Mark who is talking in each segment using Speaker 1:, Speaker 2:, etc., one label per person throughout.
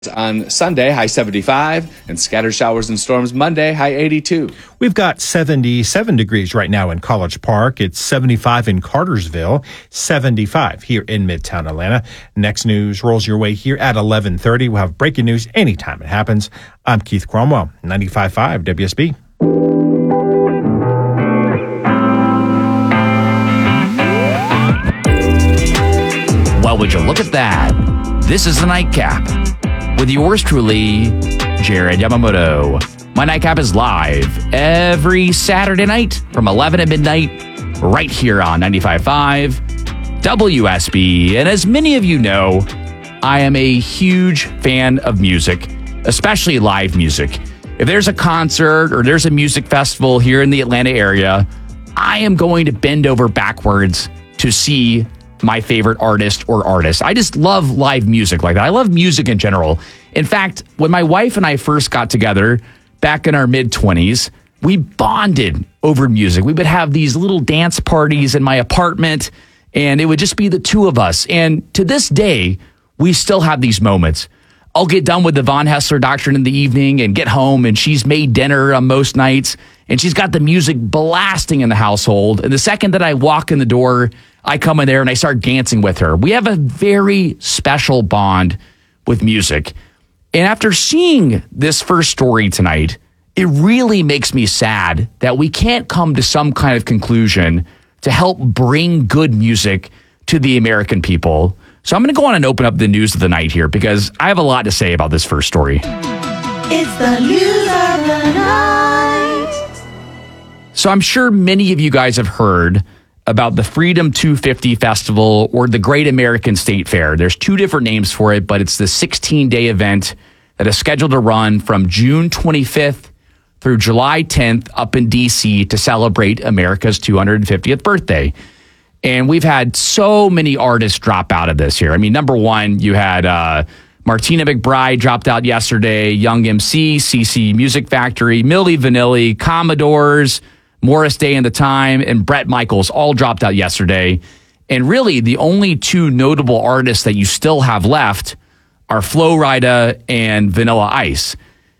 Speaker 1: On Sunday, high 75, and scattered showers and storms Monday, high 82.
Speaker 2: We've got 77 degrees right now in College Park. It's 75 in Cartersville, 75 here in Midtown Atlanta. Next news rolls your way here at 11:30. We'll have breaking news anytime it happens. I'm Keith Cromwell, 95.5 WSB.
Speaker 3: Well, would you look at that? This is the Nightcap with yours truly, Jared Yamamoto. My Nightcap is live every Saturday night from 11 at midnight right here on 95.5 WSB. And as many of you know, I am a huge fan of music, especially live music. If there's a concert or there's a music festival here in the Atlanta area, I am going to bend over backwards to see my favorite artist or artists. I just love live music like that. I love music in general. In fact, when my wife and I first got together back in our mid-20s, we bonded over music. We would have these little dance parties in my apartment, and it would just be the two of us. And to this day, we still have these moments. I'll get done with the Von Hessler Doctrine in the evening and get home, and she's made dinner on most nights, and she's got the music blasting in the household. And the second that I walk in the door, I come in there and I start dancing with her. We have a very special bond with music. And after seeing this first story tonight, it really makes me sad that we can't come to some kind of conclusion to help bring good music to the American people. So I'm going to go on and open up the news of the night here because I have a lot to say about this first story.
Speaker 4: It's the news of the night.
Speaker 3: So I'm sure many of you guys have heard about the Freedom 250 Festival or the Great American State Fair. There's two different names for it, but it's the 16-day event that is scheduled to run from June 25th through July 10th up in D.C. to celebrate America's 250th birthday. And we've had so many artists drop out of this here. I mean, number one, you had Martina McBride dropped out yesterday, Young MC, CC Music Factory, Milli Vanilli, Commodores, Morris Day and the Time, and Bret Michaels all dropped out yesterday. And really, the only two notable artists that you still have left are Flo Rida and Vanilla Ice.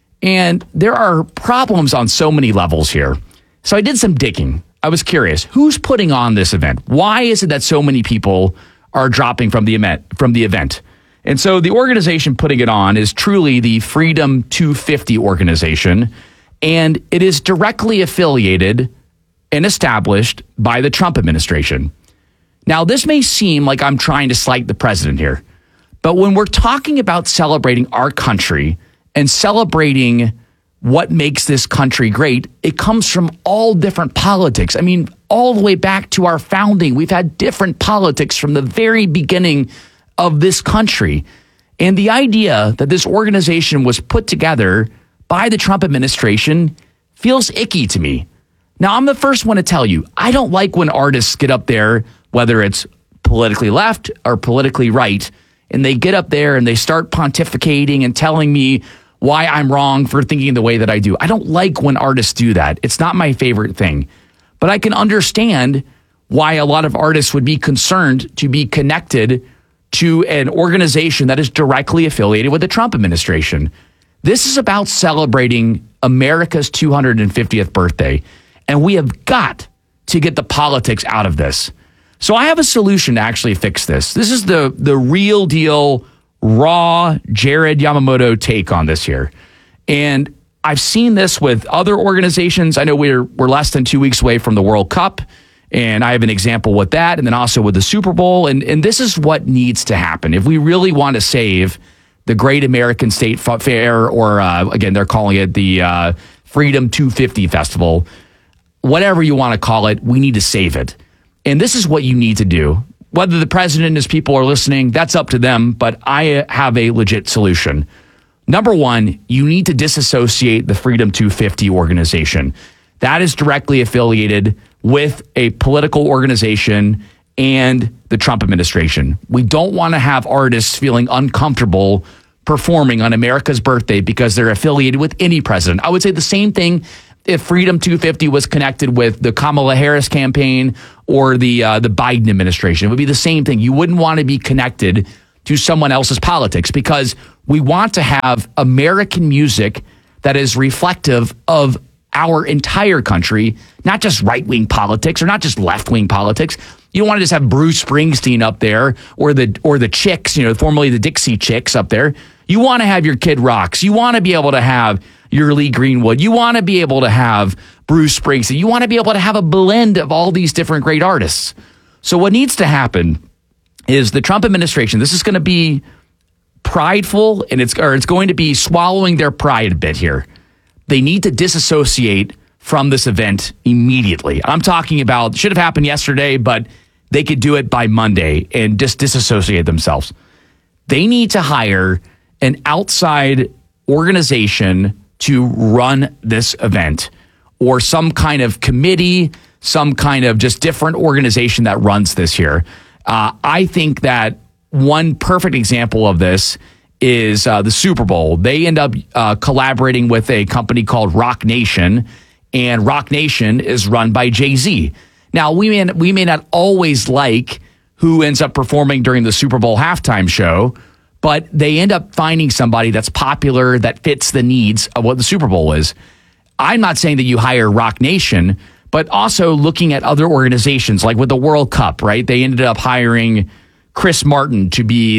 Speaker 3: And there are problems on so many levels here. So I did some digging. I was curious, who's putting on this event? Why is it that so many people are dropping from the event? And so the organization putting it on is truly the Freedom 250 organization. And it is directly affiliated and established by the Trump administration. Now, this may seem like I'm trying to slight the president here, but when we're talking about celebrating our country and celebrating what makes this country great, it comes from all different politics. I mean, all the way back to our founding, we've had different politics from the very beginning of this country. And the idea that this organization was put together by the Trump administration feels icky to me. Now, I'm the first one to tell you, I don't like when artists get up there, whether it's politically left or politically right, and they get up there and they start pontificating and telling me why I'm wrong for thinking the way that I do. I don't like when artists do that. It's not my favorite thing. But I can understand why a lot of artists would be concerned to be connected to an organization that is directly affiliated with the Trump administration. This is about celebrating America's 250th birthday, and we have got to get the politics out of this. So I have a solution to actually fix this. This is the real deal, raw Jared Yamamoto take on this here. And I've seen this with other organizations. I know we're less than 2 weeks away from the World Cup, and I have an example with that, and then also with the Super Bowl. And this is what needs to happen. If we really want to save the Great American State Fair, or again, they're calling it the Freedom 250 Festival, whatever you want to call it, we need to save it. And this is what you need to do. Whether the president and his people are listening, that's up to them, but I have a legit solution. Number one, you need to disassociate the Freedom 250 organization. That is directly affiliated with a political organization and the Trump administration. We don't want to have artists feeling uncomfortable performing on America's birthday because they're affiliated with any president. I would say the same thing if Freedom 250 was connected with the Kamala Harris campaign or the Biden administration. It would be the same thing. You wouldn't want to be connected to someone else's politics, because we want to have American music that is reflective of our entire country, not just right-wing politics or not just left-wing politics. You don't want to just have Bruce Springsteen up there or the Chicks, formerly the Dixie Chicks up there. You want to have your Kid Rocks. You want to be able to have your Lee Greenwood. You want to be able to have Bruce Springsteen. You want to be able to have a blend of all these different great artists. So what needs to happen is the Trump administration, this is going to be prideful, and it's going to be swallowing their pride a bit here. They need to disassociate from this event immediately. I'm talking about, should have happened yesterday, but they could do it by Monday and just disassociate themselves. They need to hire an outside organization to run this event, or some kind of committee, some kind of just different organization that runs this here. I think that one perfect example of this is the Super Bowl. They end up collaborating with a company called Rock Nation, and Rock Nation is run by Jay-Z. Now, we may not always like who ends up performing during the Super Bowl halftime show, but they end up finding somebody that's popular, that fits the needs of what the Super Bowl is. I'm not saying that you hire Rock Nation, but also looking at other organizations, like with the World Cup, right? They ended up hiring Chris Martin to be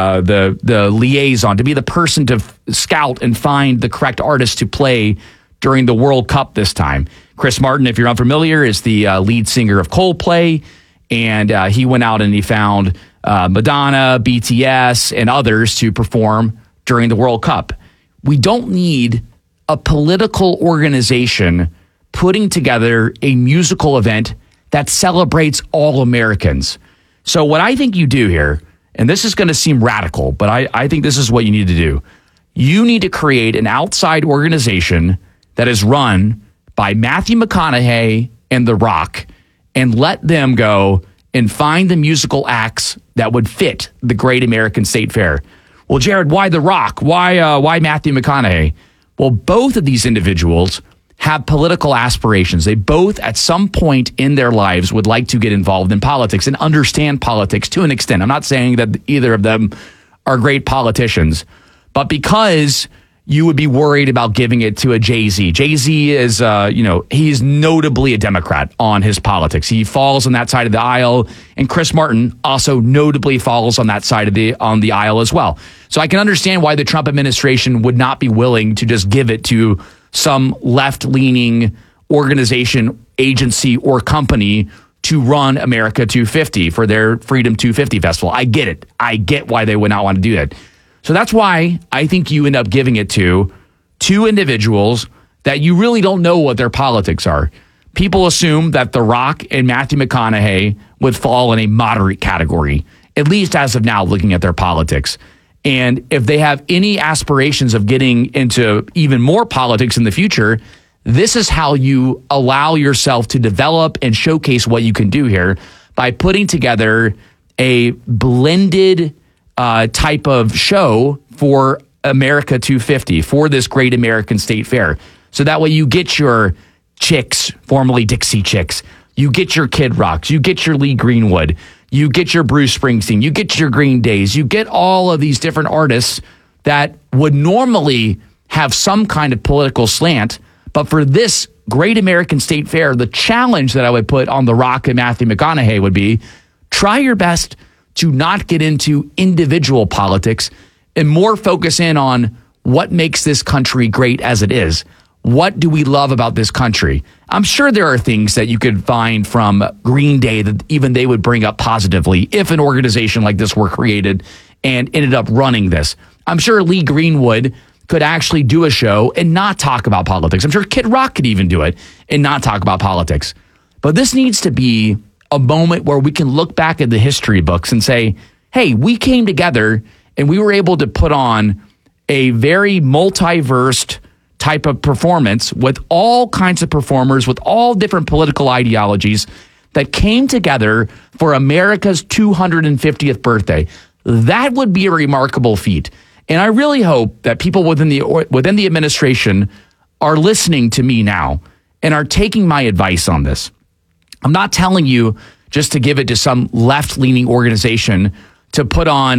Speaker 3: the liaison, to be the person to scout and find the correct artists to play during the World Cup this time. Chris Martin, if you're unfamiliar, is the lead singer of Coldplay, and he went out and he found Madonna, BTS, and others to perform during the World Cup. We don't need a political organization putting together a musical event that celebrates all Americans. So what I think you do here, and this is going to seem radical, but I think this is what you need to do. You need to create an outside organization that is run by Matthew McConaughey and The Rock, and let them go and find the musical acts that would fit the Great American State Fair. Well, Jared, why The Rock? Why Matthew McConaughey? Well, both of these individuals have political aspirations. They both, at some point in their lives, would like to get involved in politics and understand politics to an extent. I'm not saying that either of them are great politicians, but because you would be worried about giving it to a Jay-Z. Jay-Z is, he's notably a Democrat on his politics. He falls on that side of the aisle, and Chris Martin also notably falls on that side of the aisle as well. So I can understand why the Trump administration would not be willing to just give it to some left-leaning organization, agency, or company to run America 250 for their Freedom 250 festival. I get it. I get why they would not want to do that. So that's why I think you end up giving it to two individuals that you really don't know what their politics are. People assume that The Rock and Matthew McConaughey would fall in a moderate category, at least as of now, looking at their politics. And if they have any aspirations of getting into even more politics in the future, this is how you allow yourself to develop and showcase what you can do here, by putting together a blended type of show for America 250, for this Great American State Fair. So that way you get your Chicks, formerly Dixie Chicks, you get your Kid Rocks, you get your Lee Greenwood, you get your Bruce Springsteen, you get your Green Days, you get all of these different artists that would normally have some kind of political slant. But for this Great American State Fair, the challenge that I would put on The Rock and Matthew McConaughey would be, try your best to not get into individual politics and more focus in on what makes this country great as it is. What do we love about this country? I'm sure there are things that you could find from Green Day that even they would bring up positively if an organization like this were created and ended up running this. I'm sure Lee Greenwood could actually do a show and not talk about politics. I'm sure Kid Rock could even do it and not talk about politics. But this needs to be a moment where we can look back at the history books and say, hey, we came together and we were able to put on a very multiversed type of performance with all kinds of performers, with all different political ideologies that came together for America's 250th birthday. That would be a remarkable feat. And I really hope that people within the administration are listening to me now and are taking my advice on this. I'm not telling you just to give it to some left-leaning organization to put on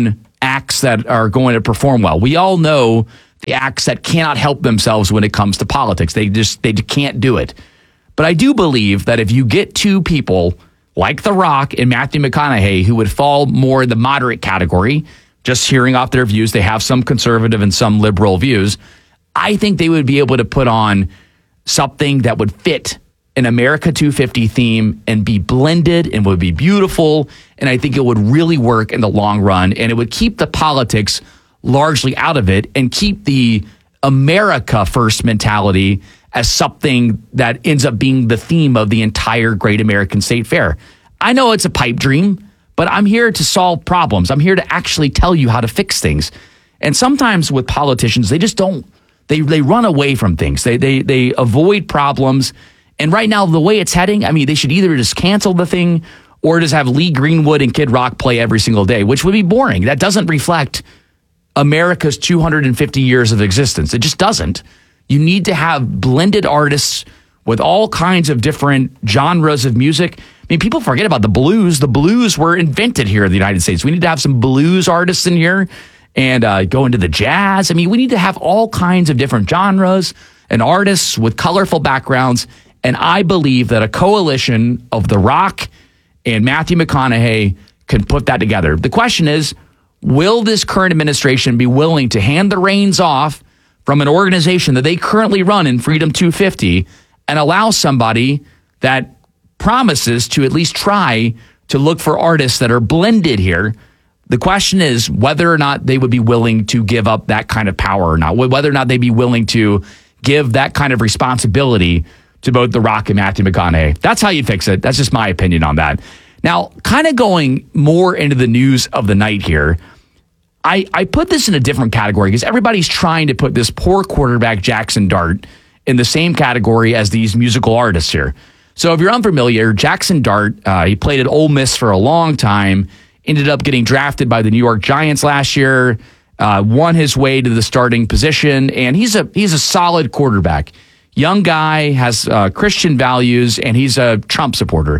Speaker 3: acts that are going to perform well. We all know the acts that cannot help themselves when it comes to politics. They can't do it. But I do believe that if you get two people like The Rock and Matthew McConaughey, who would fall more in the moderate category, just hearing off their views, they have some conservative and some liberal views, I think they would be able to put on something that would fit an America 250 theme and be blended and would be beautiful. And I think it would really work in the long run. And it would keep the politics largely out of it and keep the America first mentality as something that ends up being the theme of the entire Great American State Fair. I know it's a pipe dream, but I'm here to solve problems. I'm here to actually tell you how to fix things. And sometimes with politicians, they just don't, they run away from things. They avoid problems. And right now, the way it's heading, I mean, they should either just cancel the thing or just have Lee Greenwood and Kid Rock play every single day, which would be boring. That doesn't reflect America's 250 years of existence. It just doesn't. You need to have blended artists with all kinds of different genres of music. I mean, people forget about the blues. The blues were invented here in the United States. We need to have some blues artists in here and go into the jazz. I mean, we need to have all kinds of different genres and artists with colorful backgrounds. And I believe that a coalition of The Rock and Matthew McConaughey can put that together. The question is, will this current administration be willing to hand the reins off from an organization that they currently run in Freedom 250 and allow somebody that promises to at least try to look for artists that are blended here? The question is whether or not they would be willing to give up that kind of power or not, whether or not they'd be willing to give that kind of responsibility to both The Rock and Matthew McConaughey. That's how you fix it. That's just my opinion on that. Now, kind of going more into the news of the night here, I put this in a different category because everybody's trying to put this poor quarterback Jackson Dart in the same category as these musical artists here. So if you're unfamiliar, Jackson Dart, he played at Ole Miss for a long time, ended up getting drafted by the New York Giants last year, won his way to the starting position, and he's a solid quarterback. Young guy, has Christian values, and he's a Trump supporter.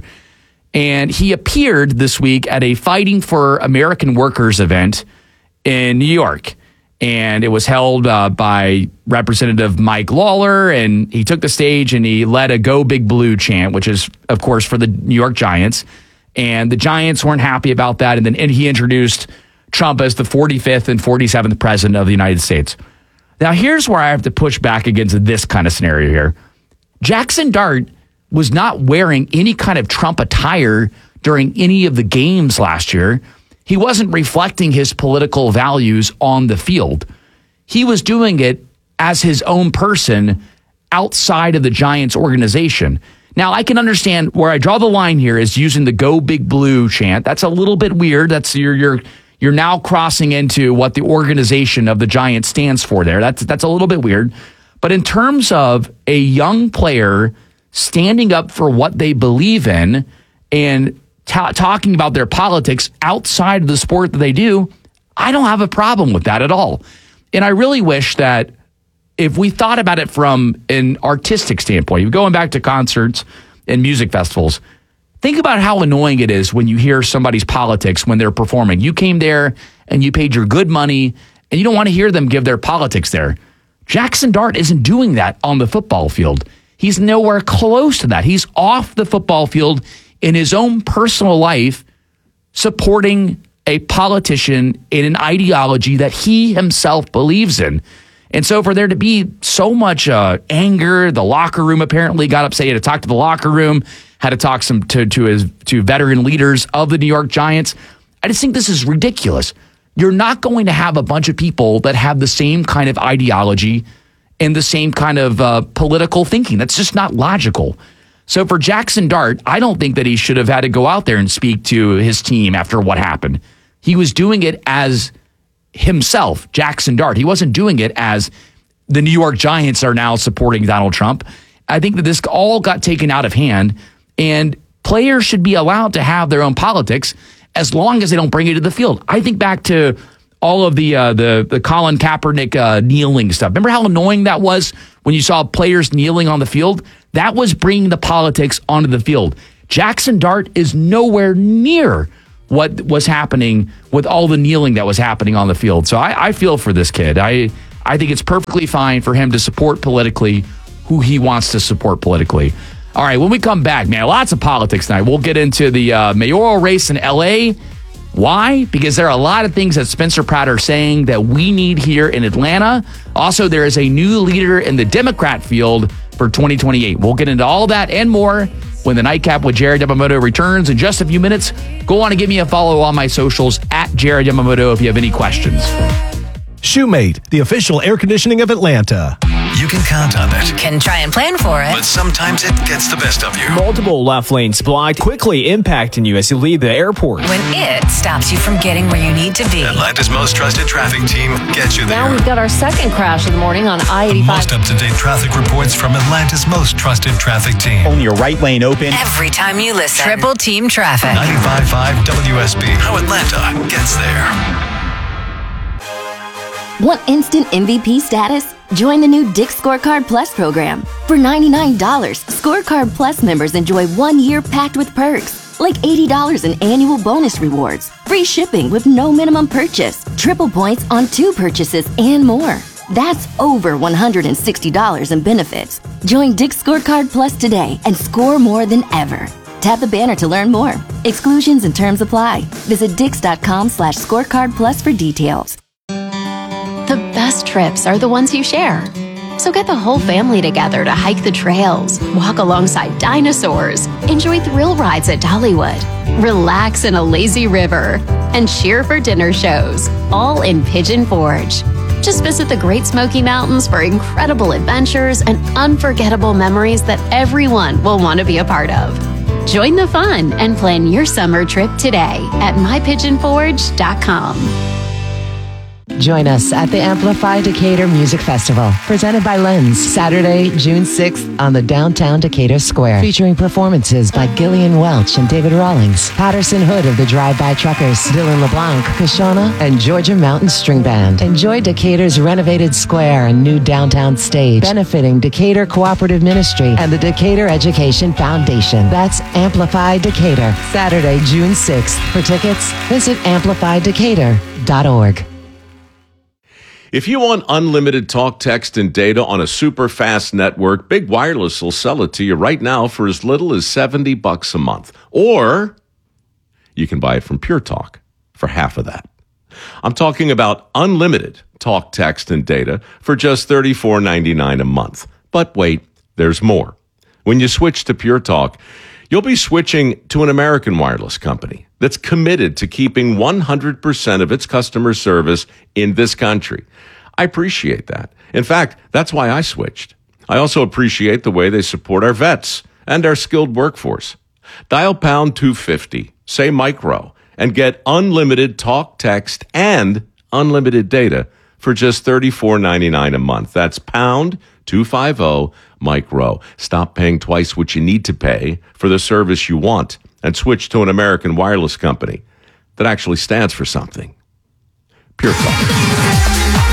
Speaker 3: And he appeared this week at a Fighting for American Workers event in New York. And it was held by Representative Mike Lawler, and he took the stage and he led a Go Big Blue chant, which is, of course, for the New York Giants. And the Giants weren't happy about that. And then he introduced Trump as the 45th and 47th president of the United States. Now, here's where I have to push back against this kind of scenario here. Jackson Dart was not wearing any kind of Trump attire during any of the games last year. He wasn't reflecting his political values on the field. He was doing it as his own person outside of the Giants organization. Now, I can understand where I draw the line here is using the Go Big Blue chant. That's a little bit weird. That's you're now crossing into what the organization of the Giants stands for there. That's a little bit weird. But in terms of a young player standing up for what they believe in and talking about their politics outside of the sport that they do, I don't have a problem with that at all. And I really wish that if we thought about it from an artistic standpoint, going back to concerts and music festivals, think about how annoying it is when you hear somebody's politics when they're performing. You came there and you paid your good money and you don't want to hear them give their politics there. Jackson Dart isn't doing that on the football field. He's nowhere close to that. He's off the football field in his own personal life, supporting a politician in an ideology that he himself believes in. And so for there to be so much anger, the locker room apparently got upset. He had to talk to the locker room, had to talk to veteran leaders of the New York Giants. I just think this is ridiculous. You're not going to have a bunch of people that have the same kind of ideology and the same kind of political thinking. That's just not logical. So for Jackson Dart, I don't think that he should have had to go out there and speak to his team after what happened. He was doing it as himself, Jackson Dart. He wasn't doing it as the New York Giants are now supporting Donald Trump. I think that this all got taken out of hand, and players should be allowed to have their own politics as long as they don't bring it to the field. I think back to all of the Colin Kaepernick kneeling stuff. Remember how annoying that was when you saw players kneeling on the field? That was bringing the politics onto the field. Jackson Dart is nowhere near what was happening with all the kneeling that was happening on the field. So I feel for this kid. I think it's perfectly fine for him to support politically who he wants to support politically. All right, when we come back, man, lots of politics tonight. We'll get into the mayoral race in L.A., why? Because there are a lot of things that Spencer Pratt are saying that we need here in Atlanta. Also, there is a new leader in the Democrat field for 2028. We'll get into all that and more when the Nightcap with Jared Yamamoto returns in just a few minutes. Go on and give me a follow on my socials at Jared Yamamoto if you have any questions.
Speaker 5: Shoemate, the official air conditioning of Atlanta.
Speaker 6: You can count on it,
Speaker 7: Can try and plan for it.
Speaker 6: but sometimes it gets the best of you.
Speaker 8: Multiple left lanes blocked, quickly impacting you as you leave the airport.
Speaker 7: When it stops you from getting where you need to be.
Speaker 6: Atlanta's most trusted traffic team gets you
Speaker 9: Now
Speaker 6: there.
Speaker 9: we've got our second crash of the morning on I-85.
Speaker 6: Most up-to-date traffic reports from Atlanta's most trusted traffic team.
Speaker 10: Only your right lane open.
Speaker 7: Every time you listen. Triple Team Traffic.
Speaker 6: 95.5 WSB. How Atlanta gets there.
Speaker 11: Want instant MVP status? Join the new Dick's Scorecard Plus program. For $99, Scorecard Plus members enjoy 1 year packed with perks, like $80 in annual bonus rewards, free shipping with no minimum purchase, triple points on 2 purchases, and more. That's over $160 in benefits. Join Dick's Scorecard Plus today and score more than ever. Tap the banner to learn more. Exclusions and terms apply. Visit dix.com/scorecard plus for details.
Speaker 12: The best trips are the ones you share. So get the whole family together to hike the trails, walk alongside dinosaurs, enjoy thrill rides at Dollywood, relax in a lazy river, and cheer for dinner shows, all in Pigeon Forge. Just visit the Great Smoky Mountains for incredible adventures and unforgettable memories that everyone will want to be a part of. Join the fun and plan your summer trip today at mypigeonforge.com.
Speaker 13: Join us at the Amplify Decatur Music Festival, presented by Lens, Saturday, June 6th on the downtown Decatur Square, featuring performances by Gillian Welch and David Rawlings, Patterson Hood of the Drive-By Truckers, Dylan LeBlanc, Kashona, and Georgia Mountain String Band. Enjoy Decatur's renovated square and new downtown stage, benefiting Decatur Cooperative Ministry and the Decatur Education Foundation. That's Amplify Decatur, Saturday, June 6th. For tickets, visit amplifydecatur.org.
Speaker 14: If you want unlimited talk, text, and data on a super fast network, Big Wireless will sell it to you right now for as little as $70 a month. Or you can buy it from Pure Talk for half of that. I'm talking about unlimited talk, text, and data for just $34.99 a month. But wait, there's more. When you switch to Pure Talk, you'll be switching to an American wireless company that's committed to keeping 100% of its customer service in this country. I appreciate that. In fact, that's why I switched. I also appreciate the way they support our vets and our skilled workforce. Dial pound 250, say micro, and get unlimited talk, text, and unlimited data for just $34.99 a month. That's pound 250 micro. Stop paying twice what you need to pay for the service you want and switch to an American wireless company that actually stands for something. Pure Talk.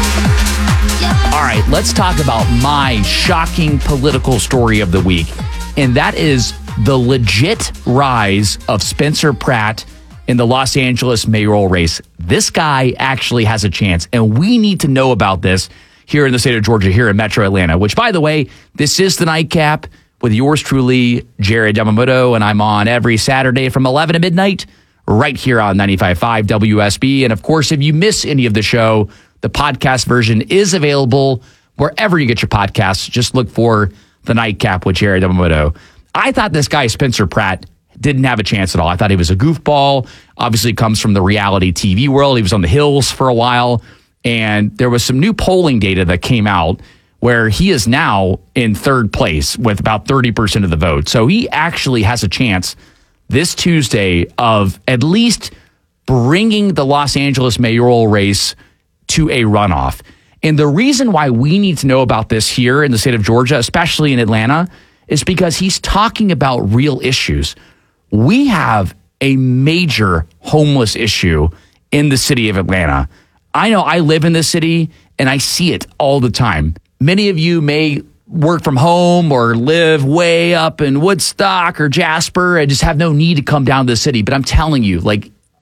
Speaker 3: All right, let's talk about my shocking political story of the week. And that is the legit rise of Spencer Pratt in the Los Angeles mayoral race. This guy actually has a chance, and we need to know about this here in the state of Georgia, here in Metro Atlanta, which, by the way, this is the Nightcap with yours truly, Jared Yamamoto, and I'm on every Saturday from 11 to midnight right here on 95.5 WSB. And, of course, if you miss any of the show, the podcast version is available wherever you get your podcasts. Just look for the Nightcap with Jared Yamamoto. I thought this guy, Spencer Pratt, didn't have a chance at all. I thought he was a goofball. Obviously comes from the reality TV world. He was on the Hills for a while. And there was some new polling data that came out where he is now in third place with about 30% of the vote. So he actually has a chance this Tuesday of at least bringing the Los Angeles mayoral race to a runoff. And the reason why we need to know about this here in the state of Georgia, especially in Atlanta, is because he's talking about real issues. We have a major homeless issue in the city of Atlanta. I know I live in this city and I see it all the time. Many of you may work from home or live way up in Woodstock or Jasper and just have no need to come down to the city. But I'm telling you, like,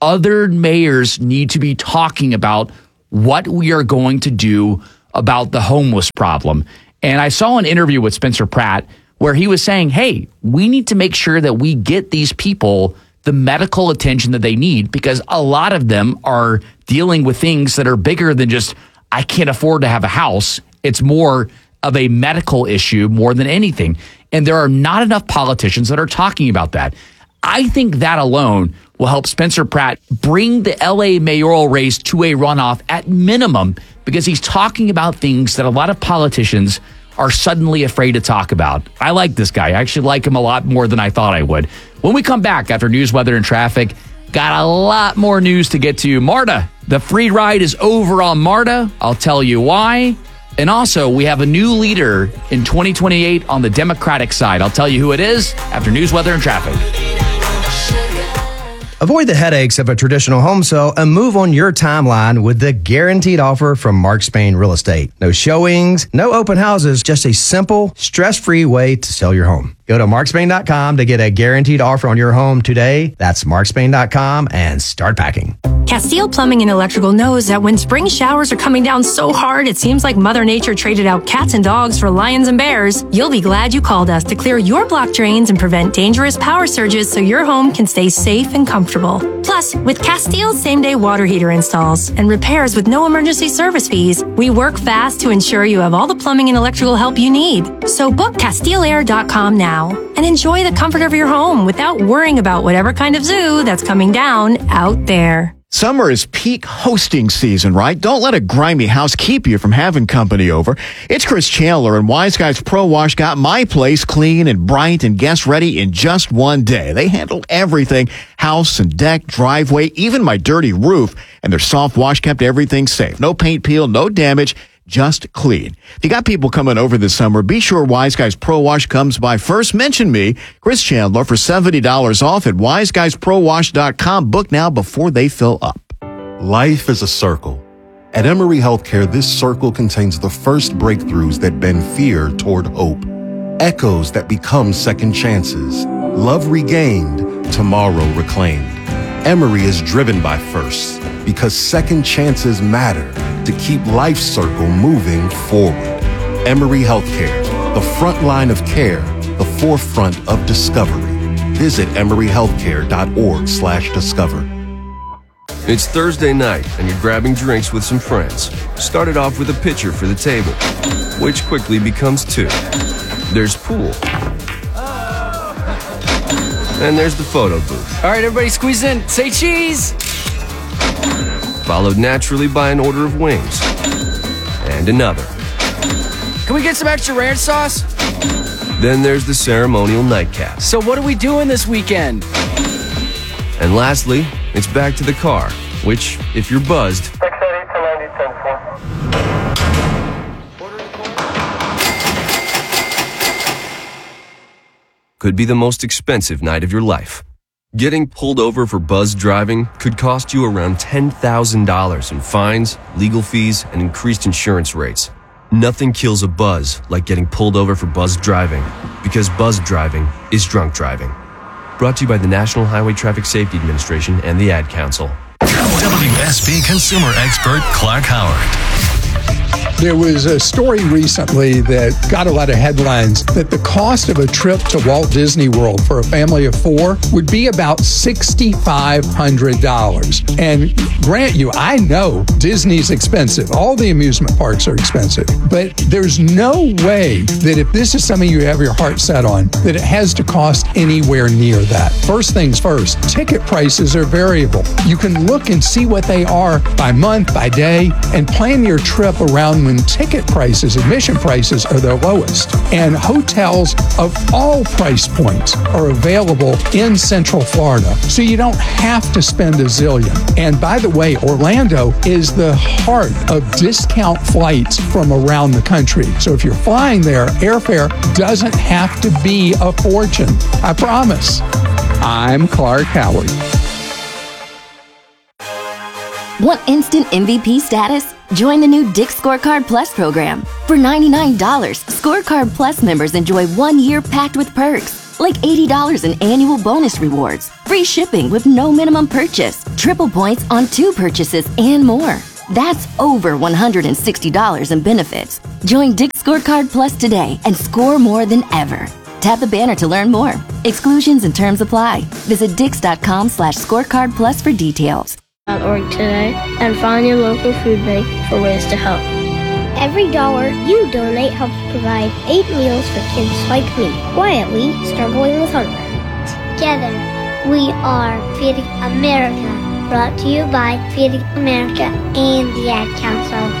Speaker 3: other mayors need to be talking about what we are going to do about the homeless problem. And I saw an interview with Spencer Pratt where he was saying, hey, we need to make sure that we get these people the medical attention that they need, because a lot of them are dealing with things that are bigger than just, I can't afford to have a house. It's more of a medical issue more than anything. And there are not enough politicians that are talking about that. I think that alone will help Spencer Pratt bring the LA mayoral race to a runoff at minimum, because he's talking about things that a lot of politicians are suddenly afraid to talk about. I like this guy. I actually like him a lot more than I thought I would. When we come back after news, weather, and traffic, got a lot more news to get to. MARTA, the free ride is over on MARTA. I'll tell you why. And also, we have a new leader in 2028 on the Democratic side. I'll tell you who it is after news, weather, and traffic.
Speaker 10: Avoid the headaches of a traditional home sale and move on your timeline with the guaranteed offer from Mark Spain Real Estate. No showings, no open houses, just a simple, stress-free way to sell your home. Go to markspain.com to get a guaranteed offer on your home today. That's markspain.com and start packing.
Speaker 15: Castile Plumbing and Electrical knows that when spring showers are coming down so hard it seems like Mother Nature traded out cats and dogs for lions and bears, you'll be glad you called us to clear your block drains and prevent dangerous power surges so your home can stay safe and comfortable. Plus, with Castile's same-day water heater installs and repairs with no emergency service fees, we work fast to ensure you have all the plumbing and electrical help you need. So book CastileAir.com now and enjoy the comfort of your home without worrying about whatever kind of zoo that's coming down out there.
Speaker 16: Summer is peak hosting season, right? Don't let a grimy house keep you from having company over. It's Chris Chandler, and Wise Guys Pro Wash got my place clean and bright and guest ready in just one day. They handled everything, house and deck, driveway, even my dirty roof, and their soft wash kept everything safe. No paint peel, no damage, just clean. If you got people coming over this summer, be sure Wise Guys Pro Wash comes by first. Mention me, Chris Chandler, for $70 off at wiseguysprowash.com. Book now before they fill up.
Speaker 17: Life is a circle. At Emory Healthcare, this circle contains the first breakthroughs that bend fear toward hope, echoes that become second chances, love regained, tomorrow reclaimed. Emory is driven by firsts because second chances matter to keep life's circle moving forward. Emory Healthcare, the front line of care, the forefront of discovery. Visit emoryhealthcare.org/discover.
Speaker 18: It's Thursday night and you're grabbing drinks with some friends. Started off with a pitcher for the table, which quickly becomes two. There's pool. And there's the photo booth.
Speaker 19: All right, everybody squeeze in. Say cheese.
Speaker 18: Followed naturally by an order of wings. And another.
Speaker 19: Can we get some extra ranch sauce?
Speaker 18: Then there's the ceremonial nightcap.
Speaker 19: So what are we doing this weekend?
Speaker 18: And lastly, it's back to the car, which, if you're buzzed, could be the most expensive night of your life. Getting pulled over for buzz driving could cost you around $10,000 in fines, legal fees, and increased insurance rates. Nothing kills a buzz like getting pulled over for buzz driving, because buzz driving is drunk driving. Brought to you by the National Highway Traffic Safety Administration and the Ad Council.
Speaker 6: WSB consumer expert Clark Howard.
Speaker 20: There was a story recently that got a lot of headlines that the cost of a trip to Walt Disney World for a family of four would be about $6,500. And grant you, I know Disney's expensive. All the amusement parks are expensive. But there's no way that if this is something you have your heart set on, that it has to cost anywhere near that. First things first, ticket prices are variable. You can look and see what they are by month, by day, and plan your trip around when ticket prices, admission prices are their lowest. And hotels of all price points are available in Central Florida, so you don't have to spend a zillion. And by the way, Orlando is the heart of discount flights from around the country. So if you're flying there, airfare doesn't have to be a fortune. I promise. I'm Clark Howard.
Speaker 11: Want instant MVP status? Join the new Dick's Scorecard Plus program. For $99, Scorecard Plus members enjoy 1 year packed with perks, like $80 in annual bonus rewards, free shipping with no minimum purchase, triple points on 2 purchases, and more. That's over $160 in benefits. Join Dick's Scorecard Plus today and score more than ever. Tap the banner to learn more. Exclusions and terms apply. Visit Dix.com/scorecard plus for details.
Speaker 21: .org today and find your local food bank for ways to help. Every dollar you donate helps provide 8 meals for kids like me, quietly struggling with hunger. Together, we are Feeding America. Brought to you by Feeding America and the Ad Council.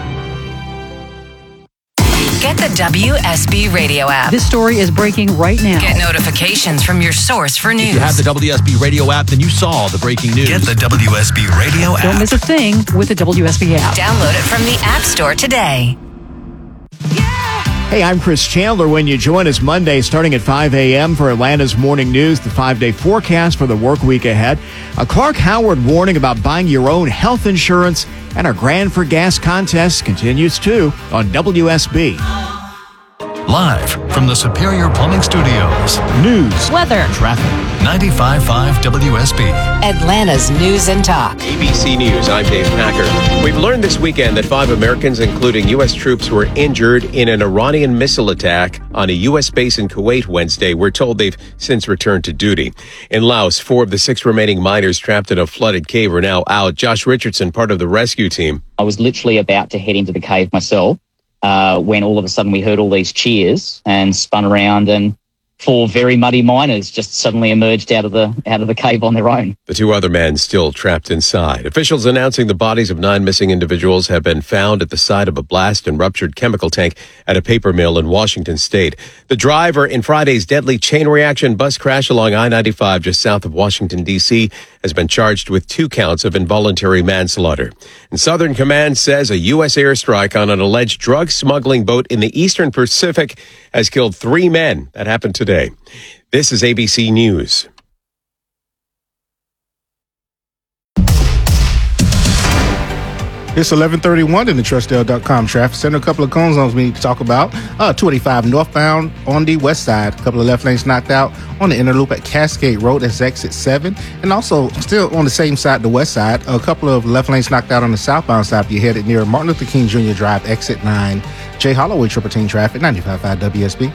Speaker 7: Get the WSB Radio app.
Speaker 22: This story is breaking right now.
Speaker 7: Get notifications from your source for news.
Speaker 23: If you have the WSB Radio app, then you saw the breaking news.
Speaker 6: Get the WSB Radio app.
Speaker 22: Don't miss a thing with the WSB app.
Speaker 7: Download it from the App Store today.
Speaker 16: Hey, I'm Chris Chandler. When you join us Monday starting at 5 a.m. for Atlanta's Morning News, the 5-day forecast for the work week ahead, a Clark Howard warning about buying your own health insurance, and our Grand for Gas contest continues too on WSB.
Speaker 6: Live from the Superior Plumbing Studios.
Speaker 23: News,
Speaker 22: weather,
Speaker 6: traffic. 95.5 WSB.
Speaker 7: Atlanta's News and Talk.
Speaker 24: ABC News, I'm Dave Packer. We've learned this weekend that 5 Americans, including U.S. troops, were injured in an Iranian missile attack on a U.S. base in Kuwait Wednesday. We're told they've since returned to duty. In Laos, 4 of the 6 remaining miners trapped in a flooded cave are now out. Josh Richardson, part of the rescue team.
Speaker 25: I was literally about to head into the cave myself. When all of a sudden we heard all these cheers and spun around, and 4 very muddy miners just suddenly emerged out of the cave on their own.
Speaker 24: The 2 other men still trapped inside. Officials announcing the bodies of 9 missing individuals have been found at the site of a blast and ruptured chemical tank at a paper mill in Washington State. The driver in Friday's deadly chain reaction bus crash along I-95 just south of Washington, D.C. has been charged with 2 counts of involuntary manslaughter. And Southern Command says a U.S. airstrike on an alleged drug smuggling boat in the Eastern Pacific has killed 3 men. That happened today. This is ABC News.
Speaker 26: It's 11:31 in the Trustdale.com traffic center. A couple of cone zones we need to talk about. 285 northbound on the west side. A couple of left lanes knocked out on the inner loop at Cascade Road. That's exit 7. And also, still on the same side, the west side, a couple of left lanes knocked out on the southbound side. If you're headed near Martin Luther King Jr. Drive, exit 9. Jay Holloway, Triple Team Traffic, 95.5 WSB.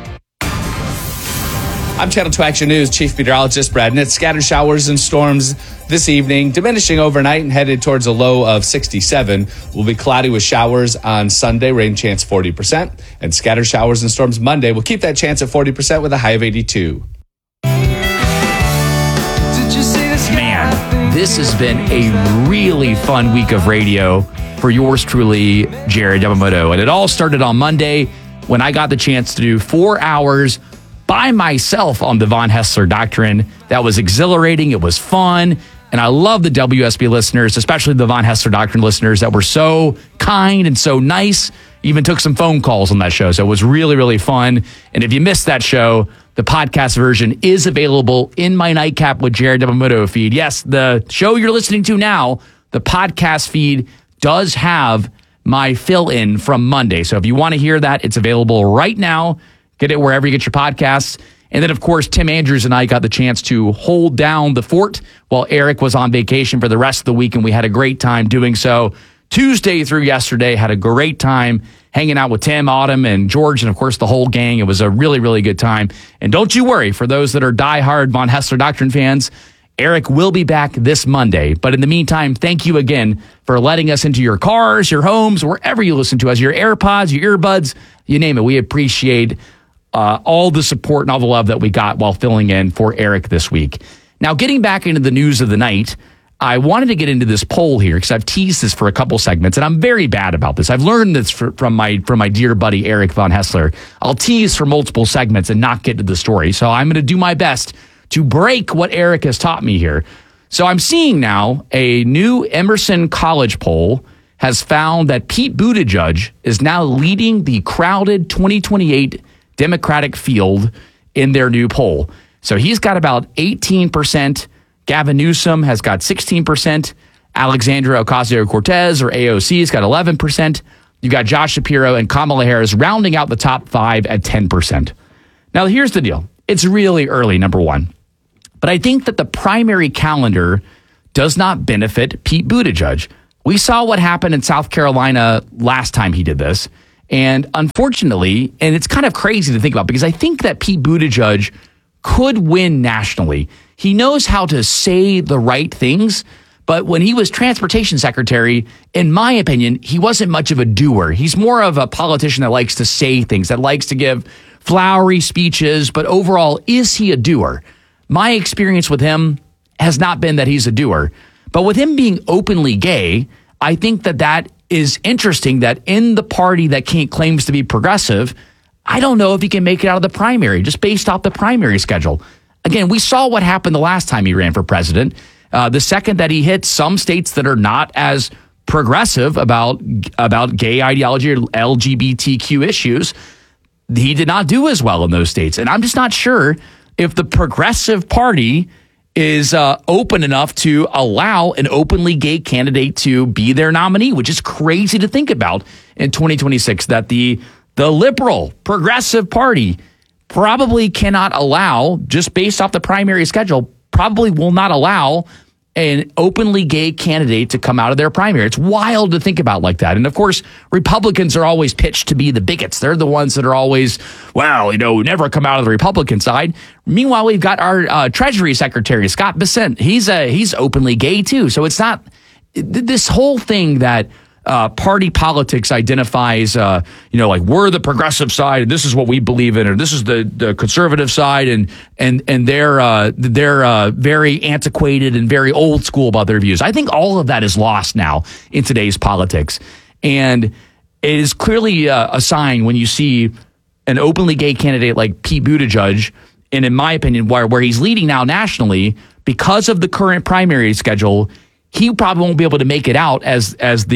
Speaker 1: I'm Channel 2 Action News Chief Meteorologist Brad Nitz. Scattered showers and storms this evening, diminishing overnight and headed towards a low of 67. Will be cloudy with showers on Sunday, rain chance 40%. And scattered showers and storms Monday. We'll keep that chance at 40% with a high of 82.
Speaker 3: Man, this has been a really fun week of radio for yours truly, Jared Yamamoto. And it all started on Monday when I got the chance to do 4 hours by myself on the Von Haessler Doctrine. That was exhilarating. It was fun. And I love the WSB listeners, especially the Von Haessler Doctrine listeners that were so kind and so nice. Even took some phone calls on that show. So it was really, really fun. And if you missed that show, the podcast version is available in my Nightcap with Jared Yamamoto feed. Yes, the show you're listening to now, the podcast feed does have my fill-in from Monday. So if you want to hear that, it's available right now. Get it wherever you get your podcasts. And then, of course, Tim Andrews and I got the chance to hold down the fort while Eric was on vacation for the rest of the week, and we had a great time doing so. Tuesday through yesterday, had a great time hanging out with Tim, Autumn, and George, and, of course, the whole gang. It was a really, really good time. And don't you worry, for those that are diehard Von Haessler Doctrine fans, Eric will be back this Monday. But in the meantime, thank you again for letting us into your cars, your homes, wherever you listen to us, your AirPods, your earbuds, you name it. We appreciate all the support and all the love that we got while filling in for Eric this week. Now, getting back into the news of the night, I wanted to get into this poll here because I've teased this for a couple segments, and I'm very bad about this. I've learned this from my dear buddy Eric Von Haessler. I'll tease for multiple segments and not get to the story, so I'm going to do my best to break what Eric has taught me here. So I'm seeing now a new Emerson College poll has found that Pete Buttigieg is now leading the crowded 2028 Democratic field in their new poll. So he's got about 18%. Gavin Newsom has got 16%. Alexandria Ocasio-Cortez, or AOC, has got 11%. You got Josh Shapiro and Kamala Harris rounding out the top 5 at 10%. Now, here's the deal. It's really early, number one. But I think that the primary calendar does not benefit Pete Buttigieg. We saw what happened in South Carolina last time he did this. And unfortunately, and it's kind of crazy to think about because I think that Pete Buttigieg could win nationally. He knows how to say the right things, but when he was transportation secretary, in my opinion, he wasn't much of a doer. He's more of a politician that likes to say things, that likes to give flowery speeches, but overall, is he a doer? My experience with him has not been that he's a doer, but with him being openly gay, I think that is interesting that in the party that claims to be progressive, I don't know if he can make it out of the primary just based off the primary schedule. Again, we saw what happened the last time he ran for president. The second that he hit some states that are not as progressive about gay ideology or LGBTQ issues, he did not do as well in those states. And I'm just not sure if the progressive party is open enough to allow an openly gay candidate to be their nominee, which is crazy to think about in 2026, that the liberal progressive party probably cannot allow, just based off the primary schedule, probably will not allow an openly gay candidate to come out of their primary. It's wild to think about like that. And of course, Republicans are always pitched to be the bigots. They're the ones that are always, never come out of the Republican side. Meanwhile, we've got our Treasury Secretary, Scott Bessent. He's openly gay too. So it's not this whole thing that party politics identifies, like we're the progressive side and this is what we believe in, or this is the conservative side, and they're very antiquated and very old school about their views. I think all of that is lost now in today's politics, and it is clearly a sign when you see an openly gay candidate like Pete Buttigieg, and in my opinion, where he's leading now nationally because of the current primary schedule. He probably won't be able to make it out as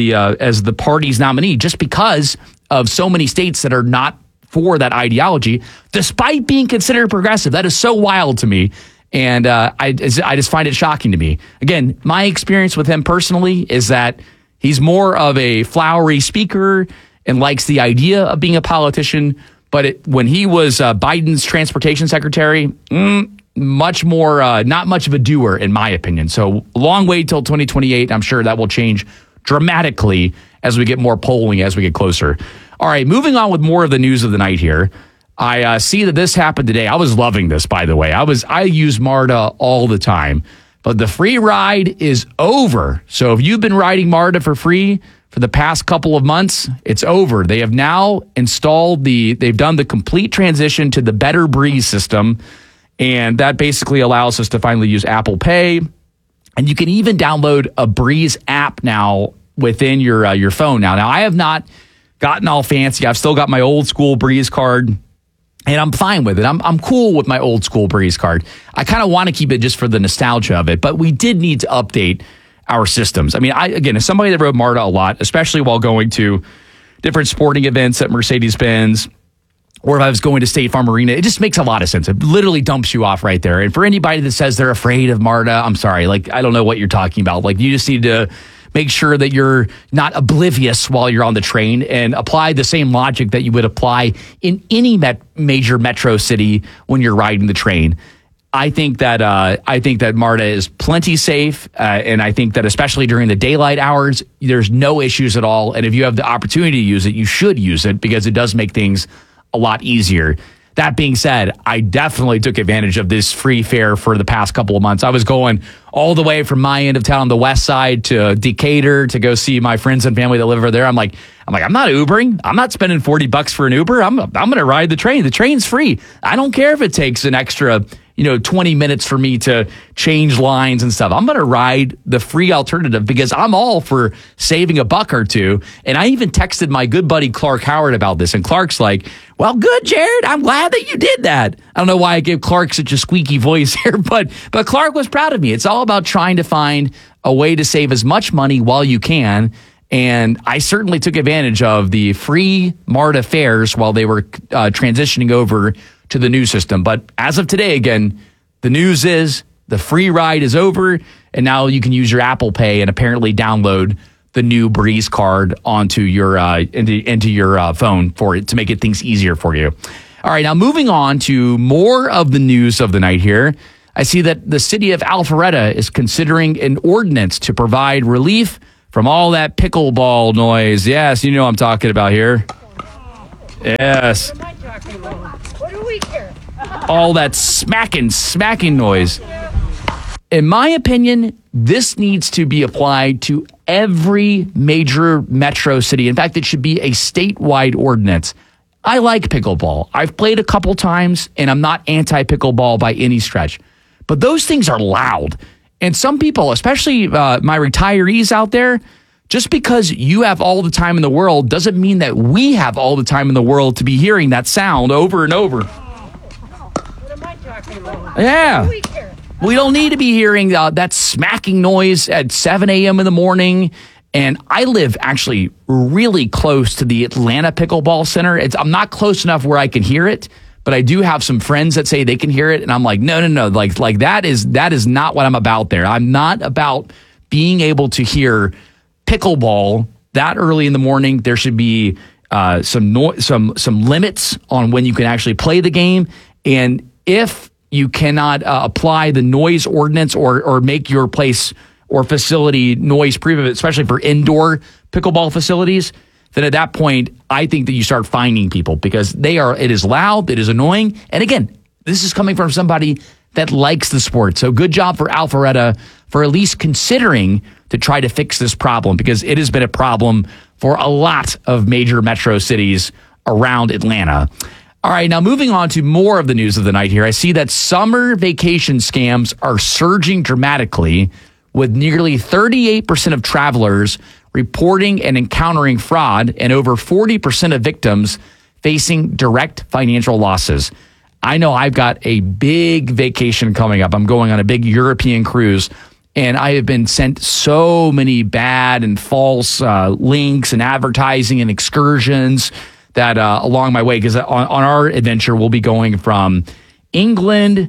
Speaker 3: the party's nominee just because of so many states that are not for that ideology, despite being considered progressive. That is so wild to me, and I just find it shocking to me. Again, my experience with him personally is that he's more of a flowery speaker and likes the idea of being a politician. But when he was Biden's transportation secretary, much more, not much of a doer, in my opinion. So long way till 2028. I'm sure that will change dramatically as we get more polling, as we get closer. All right, moving on with more of the news of the night here. I see that this happened today. I was loving this, by the way. I use MARTA all the time, but the free ride is over. So if you've been riding MARTA for free for the past couple of months, it's over. They have now they've done the complete transition to the Better Breeze system. And that basically allows us to finally use Apple Pay. And you can even download a Breeze app now within your phone now. Now, I have not gotten all fancy. I've still got my old school Breeze card, and I'm fine with it. I'm cool with my old school Breeze card. I kind of want to keep it just for the nostalgia of it, but we did need to update our systems. I mean, as somebody that rode MARTA a lot, especially while going to different sporting events at Mercedes-Benz, or if I was going to State Farm Arena, it just makes a lot of sense. It literally dumps you off right there. And for anybody that says they're afraid of MARTA, I'm sorry. I don't know what you're talking about. You just need to make sure that you're not oblivious while you're on the train and apply the same logic that you would apply in any major metro city when you're riding the train. I think that MARTA is plenty safe, and I think that especially during the daylight hours, there's no issues at all. And if you have the opportunity to use it, you should use it because it does make things a lot easier. That being said, I definitely took advantage of this free fare for the past couple of months. I was going all the way from my end of town, the west side, to Decatur to go see my friends and family that live over there. I'm like, I'm not Ubering. I'm not spending $40 for an Uber. I'm going to ride the train. The train's free. I don't care if it takes an extra 20 minutes for me to change lines and stuff. I'm going to ride the free alternative because I'm all for saving $1 or $2. And I even texted my good buddy Clark Howard about this. And Clark's like, well, good, Jared. I'm glad that you did that. I don't know why I gave Clark such a squeaky voice here, but Clark was proud of me. It's all about trying to find a way to save as much money while you can. And I certainly took advantage of the free MARTA fares while they were transitioning over to the new system. But as of today, again, the news is the free ride is over, and now you can use your Apple Pay and apparently download the new Breeze card onto your into your phone for it to make things easier for you. All right, now moving on to more of the news of the night here. I see that the city of Alpharetta is considering an ordinance to provide relief from all that pickleball noise. Yes, you know what I'm talking about here. Yes.
Speaker 2: What do we care?
Speaker 3: All that smacking noise. In my opinion, this needs to be applied to every major metro city. In fact, it should be a statewide ordinance. I like pickleball. I've played a couple times, and I'm not anti-pickleball by any stretch. But those things are loud. And some people, especially my retirees out there, just because you have all the time in the world doesn't mean that we have all the time in the world to be hearing that sound over and over.
Speaker 2: What am I talking about?
Speaker 3: Yeah.
Speaker 2: What do we care?
Speaker 3: We don't need to be hearing that smacking noise at 7 a.m. in the morning. And I live actually really close to the Atlanta Pickleball Center. I'm not close enough where I can hear it, but I do have some friends that say they can hear it. And I'm like, no. Like that is not what I'm about there. I'm not about being able to hear pickleball that early in the morning. There should be some limits on when you can actually play the game. And if you cannot apply the noise ordinance or make your place or facility noise proof, especially for indoor pickleball facilities, then at that point, I think that you start finding people because it is loud, it is annoying. And again, this is coming from somebody that likes the sport. So good job for Alpharetta for at least considering to try to fix this problem because it has been a problem for a lot of major metro cities around Atlanta. All right, now moving on to more of the news of the night here. I see that summer vacation scams are surging dramatically with nearly 38% of travelers reporting and encountering fraud and over 40% of victims facing direct financial losses. I know I've got a big vacation coming up. I'm going on a big European cruise, and I have been sent so many bad and false links and advertising and excursions that along my way, because on our adventure, we'll be going from England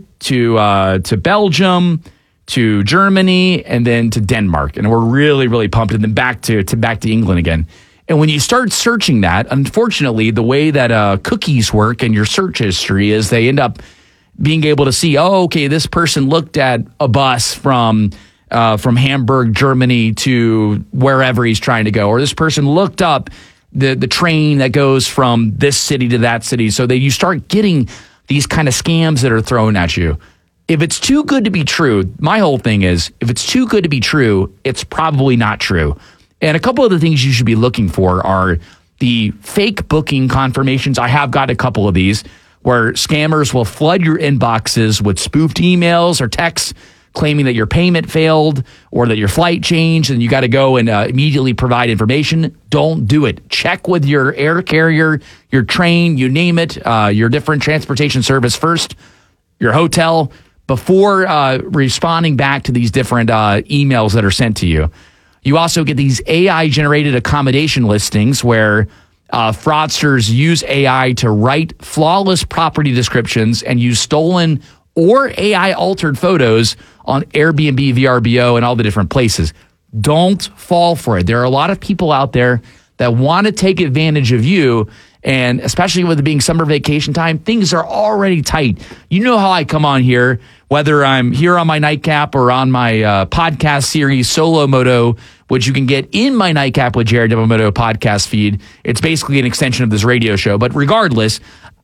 Speaker 3: to Belgium, to Germany, and then to Denmark. And we're really, really pumped. And then back to England again. And when you start searching that, unfortunately, the way that cookies work in your search history is they end up being able to see, this person looked at a bus from Hamburg, Germany to wherever he's trying to go. Or this person looked up the train that goes from this city to that city. So that you start getting these kind of scams that are thrown at you. If it's too good to be true, my whole thing is, if it's too good to be true, it's probably not true. And a couple of the things you should be looking for are the fake booking confirmations. I have got a couple of these where scammers will flood your inboxes with spoofed emails or texts claiming that your payment failed or that your flight changed and you got to go and immediately provide information. Don't do it. Check with your air carrier, your train, you name it, your different transportation service first, your hotel, before responding back to these different emails that are sent to you. You also get these AI-generated accommodation listings where fraudsters use AI to write flawless property descriptions and use stolen or AI-altered photos on Airbnb, VRBO, and all the different places. Don't fall for it. There are a lot of people out there that want to take advantage of you, and especially with it being summer vacation time, things are already tight. You know how I come on here, whether I'm here on my nightcap or on my podcast series, Solo Moto, which you can get in my Nightcap with Jared Yamamoto podcast feed. It's basically an extension of this radio show. But regardless,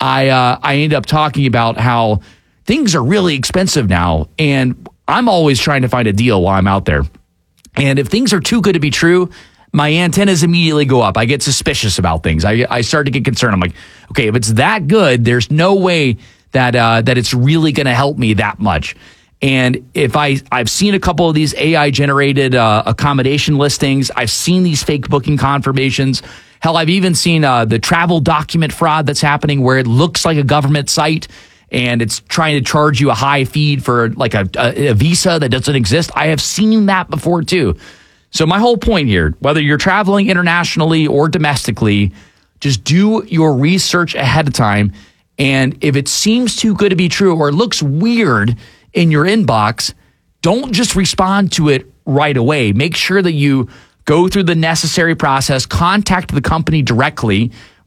Speaker 3: I end up talking about how things are really expensive now, and I'm always trying to find a deal while I'm out there. And if things are too good to be true, my antennas immediately go up. I get suspicious about things. I start to get concerned. I'm like, okay, if it's that good, there's no way that it's really going to help me that much. And if I've seen a couple of these AI-generated accommodation listings. I've seen these fake booking confirmations. Hell, I've even seen the travel document fraud that's happening where it looks like a government site and it's trying to charge you a high fee for like a visa that doesn't exist. I have seen that before too. So my whole point here, whether you're traveling internationally or domestically, just do your research ahead of time. And if it seems too good to be true or it looks weird in your inbox, don't just respond to it right away. Make sure that you go through the necessary process, contact the company directly,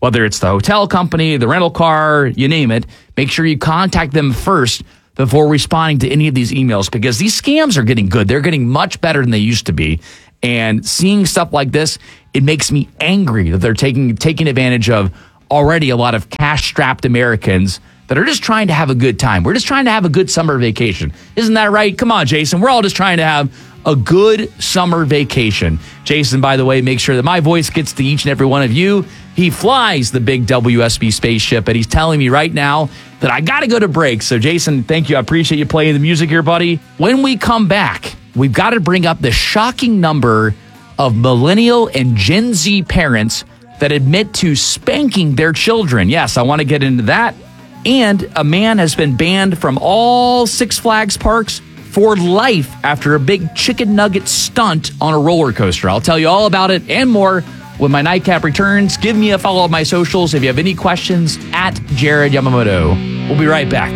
Speaker 3: Whether it's the hotel company, the rental car, you name it, make sure you contact them first before responding to any of these emails, because these scams are getting good. They're getting much better than they used to be. And seeing stuff like this, it makes me angry that they're taking advantage of already a lot of cash-strapped Americans that are just trying to have a good time. We're just trying to have a good summer vacation. Isn't that right? Come on, Jason. We're all just trying to have a good summer vacation. Jason, by the way, make sure that my voice gets to each and every one of you. He flies the big WSB spaceship, and he's telling me right now that I got to go to break. So, Jason, thank you. I appreciate you playing the music here, buddy. When we come back, we've got to bring up the shocking number of millennial and Gen Z parents that admit to spanking their children. Yes, I want to get into that. And a man has been banned from all Six Flags parks for life after a big chicken nugget stunt on a roller coaster. I'll tell you all about it and more when my nightcap returns. Give me a follow on my socials if you have any questions at Jared Yamamoto. We'll be right back.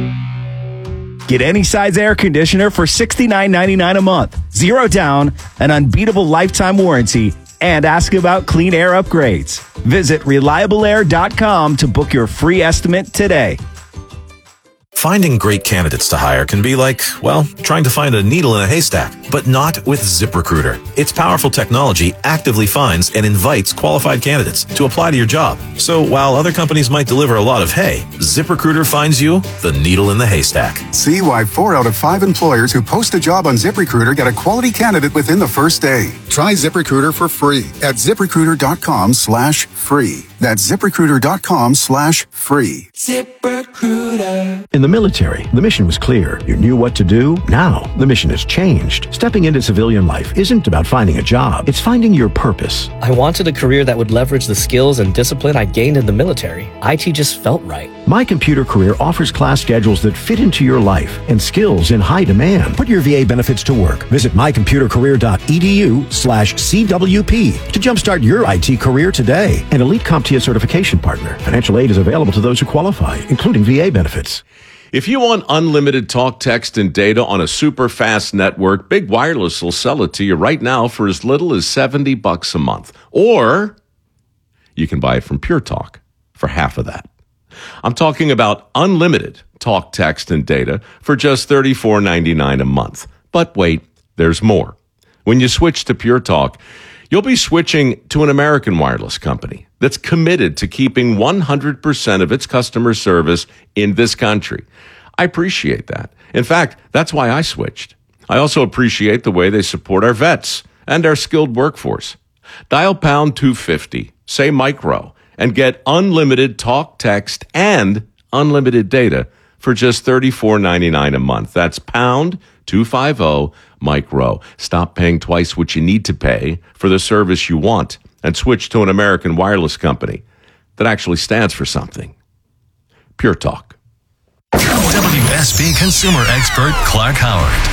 Speaker 4: Get any size air conditioner for $69.99 a month. 0 down, an unbeatable lifetime warranty, and ask about clean air upgrades. Visit reliableair.com to book your free estimate today.
Speaker 5: Finding great candidates to hire can be like, well, trying to find a needle in a haystack, but not with ZipRecruiter. Its powerful technology actively finds and invites qualified candidates to apply to your job. So while other companies might deliver a lot of hay, ZipRecruiter finds you the needle in the haystack.
Speaker 8: See why 4 out of 5 employers who post a job on ZipRecruiter get a quality candidate within the first day. Try ZipRecruiter for free at ZipRecruiter.com/free. That's ZipRecruiter.com/free.
Speaker 9: ZipRecruiter. In the military, the mission was clear. You knew what to do. Now, the mission has changed. Stepping into civilian life isn't about finding a job. It's finding your purpose.
Speaker 12: I wanted a career that would leverage the skills and discipline I gained in the military. IT just felt right.
Speaker 9: My Computer Career offers class schedules that fit into your life and skills in high demand. Put your VA benefits to work. Visit mycomputercareer.edu/CWP to jumpstart your IT career today. An elite CompTIA certification partner. Financial aid is available to those who qualify, including VA benefits.
Speaker 14: If you want unlimited talk, text, and data on a super fast network, Big Wireless will sell it to you right now for as little as $70 a month. Or you can buy it from Pure Talk for half of that. I'm talking about unlimited talk, text, and data for just $34.99 a month. But wait, there's more. When you switch to Pure Talk, you'll be switching to an American wireless company that's committed to keeping 100% of its customer service in this country. I appreciate that. In fact, that's why I switched. I also appreciate the way they support our vets and our skilled workforce. Dial pound 250, say micro, and get unlimited talk, text, and unlimited data for just $34.99 a month. That's pound 250 micro. Stop paying twice what you need to pay for the service you want and switch to an American wireless company that actually stands for something. Pure Talk.
Speaker 6: WSB consumer expert Clark Howard.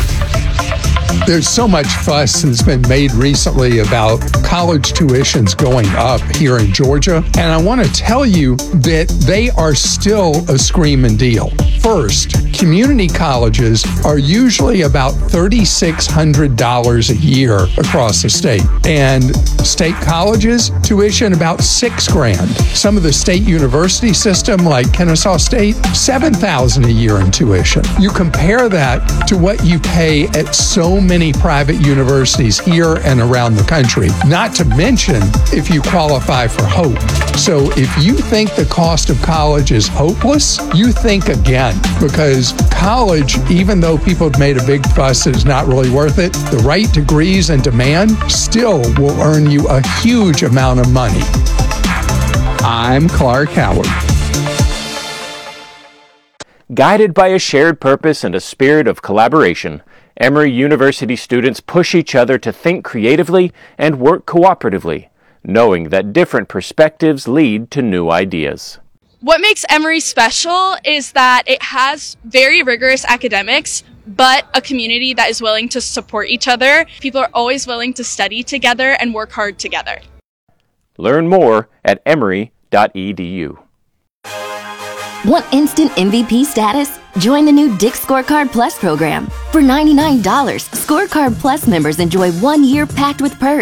Speaker 20: There's so much fuss that's been made recently about college tuitions going up here in Georgia. And I want to tell you that they are still a screaming deal. First, community colleges are usually about $3,600 a year across the state. And state colleges, tuition about $6,000. Some of the state university system, like Kennesaw State, $7,000 a year in tuition. You compare that to what you pay at so many private universities here and around the country, not to mention if you qualify for HOPE. So if you think the cost of college is hopeless, you think again, because college, even though people have made a big fuss that it's not really worth it, the right degrees and demand still will earn you a huge amount of money. I'm Clark Howard.
Speaker 13: Guided by a shared purpose and a spirit of collaboration, Emory University students push each other to think creatively and work cooperatively, knowing that different perspectives lead to new ideas.
Speaker 27: What makes Emory special is that it has very rigorous academics, but a community that is willing to support each other. People are always willing to study together and work hard together.
Speaker 13: Learn more at emory.edu.
Speaker 11: Want instant MVP status? Join the new Dick's Scorecard Plus program. For $99, Scorecard Plus members enjoy 1 year packed with perks,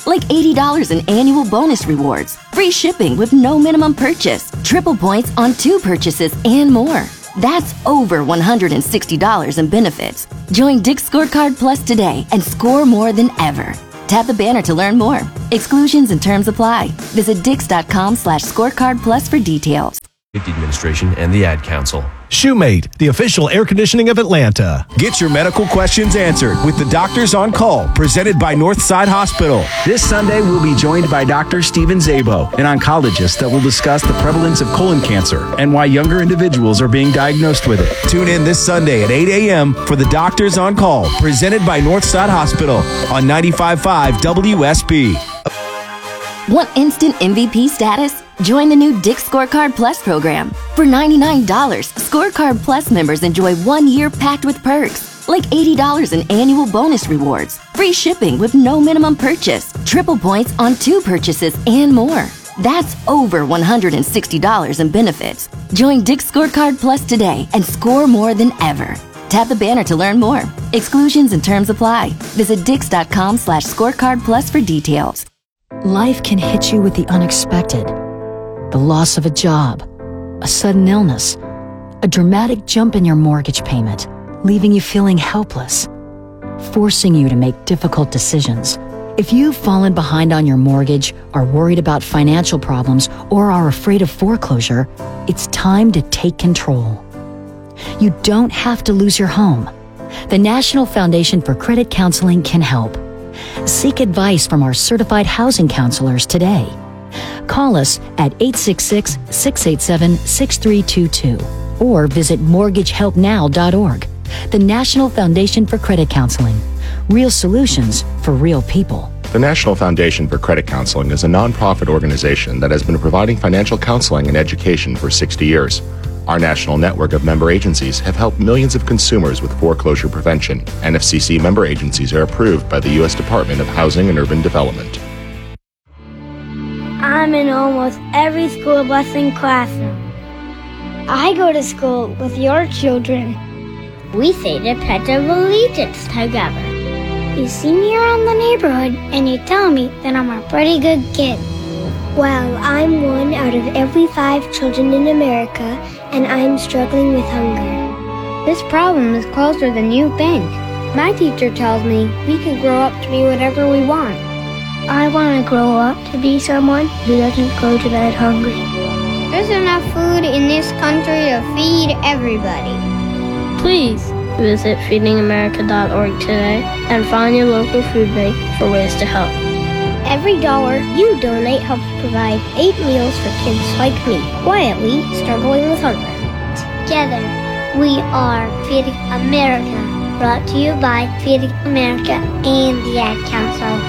Speaker 11: like $80 in annual bonus rewards, free shipping with no minimum purchase, triple points on 2 purchases, and more. That's over $160 in benefits. Join Dick's Scorecard Plus today and score more than ever. Tap the banner to learn more. Exclusions and terms apply. Visit dix.com/scorecard plus for details.
Speaker 10: Safety Administration and the Ad Council.
Speaker 15: Shoemate, the official air conditioning of Atlanta.
Speaker 4: Get your medical questions answered with the Doctors on Call, presented by Northside Hospital. This Sunday, we'll be joined by Dr. Steven Zabo, an oncologist that will discuss the prevalence of colon cancer and why younger individuals are being diagnosed with it. Tune in this Sunday at 8 a.m. for the Doctors on Call, presented by Northside Hospital on 95.5 WSB.
Speaker 11: Want instant MVP status? Join the new Dick's Scorecard Plus program. For $99, Scorecard Plus members enjoy 1 year packed with perks, like $80 in annual bonus rewards, free shipping with no minimum purchase, triple points on 2 purchases, and more. That's over $160 in benefits. Join Dick's Scorecard Plus today and score more than ever. Tap the banner to learn more. Exclusions and terms apply. Visit dix.com/scorecard plus for details.
Speaker 22: Life can hit you with the unexpected. The loss of a job, a sudden illness, a dramatic jump in your mortgage payment, leaving you feeling helpless, forcing you to make difficult decisions. If you've fallen behind on your mortgage, are worried about financial problems, or are afraid of foreclosure, it's time to take control. You don't have to lose your home. The National Foundation for Credit Counseling can help. Seek advice from our certified housing counselors today. Call us at 866-687-6322 or visit mortgagehelpnow.org. The National Foundation for Credit Counseling. Real solutions for real people.
Speaker 16: The National Foundation for Credit Counseling is a nonprofit organization that has been providing financial counseling and education for 60 years. Our national network of member agencies have helped millions of consumers with foreclosure prevention. NFCC member agencies are approved by the U.S. Department of Housing and Urban Development.
Speaker 17: I'm in almost every school bus and classroom. I go to school with your children. We say the Pledge of Allegiance together. You see me around the neighborhood and you tell me that I'm a pretty good kid. Well, I'm 1 out of every 5 children in America, and I'm struggling with hunger. This problem is closer than you think. My teacher tells me we can grow up to be whatever we want. I want to grow up to be someone who doesn't go to bed hungry. There's enough food in this country to feed everybody. Please visit feedingamerica.org today and find your local food bank for ways to help. Every dollar you donate helps provide 8 meals for kids like me, quietly struggling with hunger. Together, we are Feeding America, brought to you by Feeding America and the Ad Council.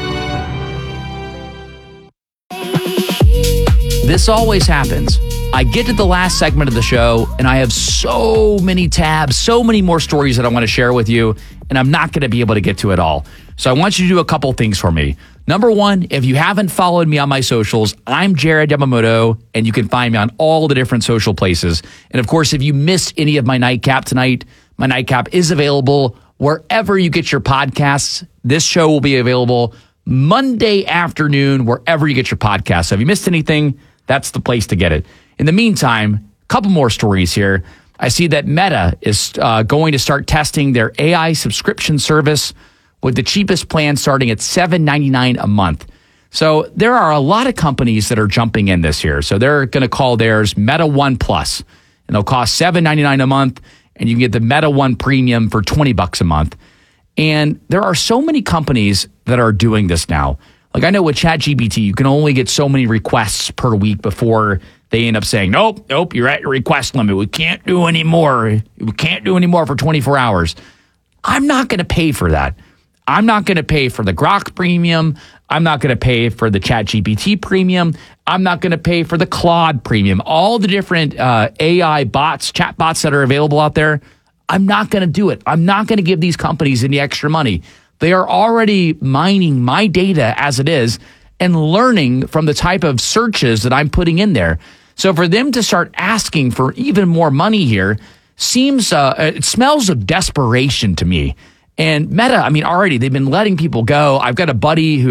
Speaker 3: This always happens. I get to the last segment of the show and I have so many tabs, so many more stories that I want to share with you, and I'm not going to be able to get to it all. So I want you to do a couple things for me. Number one, if you haven't followed me on my socials, I'm Jared Yamamoto, and you can find me on all the different social places. And of course, if you missed any of my nightcap tonight, my nightcap is available wherever you get your podcasts. This show will be available Monday afternoon, wherever you get your podcasts. So if you missed anything, that's the place to get it. In the meantime, a couple more stories here. I see that Meta is going to start testing their AI subscription service with the cheapest plan starting at $7.99 a month. So there are a lot of companies that are jumping in this year. So they're going to call theirs Meta One Plus, and they'll cost $7.99 a month, and you can get the Meta One Premium for $20 a month. And there are so many companies that are doing this now. Like I know with ChatGPT, you can only get so many requests per week before they end up saying, nope, you're at your request limit. We can't do any more. We can't do any more for 24 hours. I'm not going to pay for that. I'm not going to pay for the Grok Premium. I'm not going to pay for the ChatGPT Premium. I'm not going to pay for the Claude Premium. All the different AI bots, chat bots that are available out there, I'm not going to do it. I'm not going to give these companies any extra money. They are already mining my data as it is and learning from the type of searches that I'm putting in there. So for them to start asking for even more money here seems, it smells of desperation to me. And Meta, I mean, already they've been letting people go. I've got a buddy who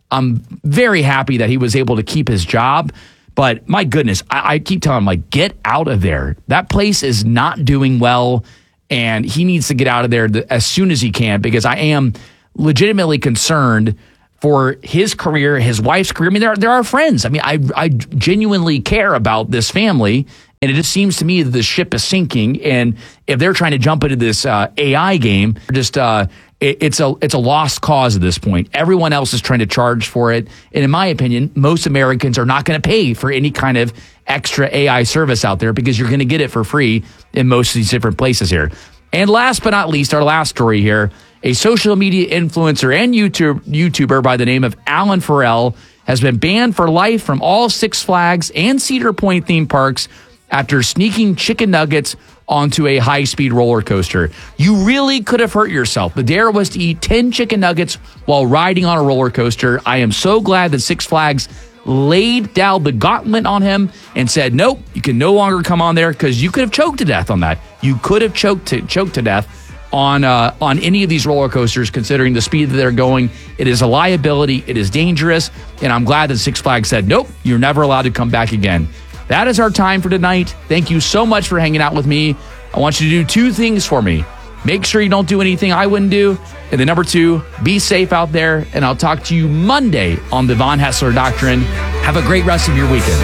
Speaker 3: I'm very happy that he was able to keep his job. But my goodness, I keep telling him, like, get out of there. That place is not doing well, and he needs to get out of there as soon as he can, because I am legitimately concerned for his career, his wife's career. I mean, there are friends. I mean, I genuinely care about this family, and it just seems to me that the ship is sinking. And if they're trying to jump into this AI game, it's a lost cause at this point. Everyone else is trying to charge for it. And in my opinion, most Americans are not going to pay for any kind of extra AI service out there, because you're going to get it for free in most of these different places here. And last but not least, our last story here, a social media influencer and YouTuber by the name of Alan Farrell has been banned for life from all Six Flags and Cedar Point theme parks after sneaking chicken nuggets onto a high-speed roller coaster. You really could have hurt yourself. The dare was to eat 10 chicken nuggets while riding on a roller coaster. I am so glad that Six Flags laid down the gauntlet on him and said, nope, you can no longer come on there, because you could have choked to death on that. You could have choked to death on any of these roller coasters, considering the speed that they're going. It is a liability. It is dangerous. And I'm glad that Six Flags said, nope, you're never allowed to come back again. That is our time for tonight. Thank you so much for hanging out with me. I want you to do two things for me. Make sure you don't do anything I wouldn't do. And then number two, be safe out there. And I'll talk to you Monday on the Von Haessler Doctrine. Have a great rest of your weekend.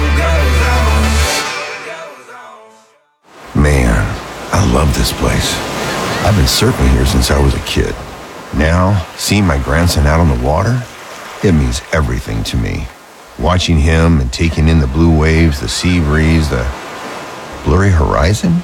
Speaker 7: Man, I love this place. I've been surfing here since I was a kid. Now, seeing my grandson out on the water, it means everything to me. Watching him and taking in the blue waves, the sea breeze, the blurry horizon.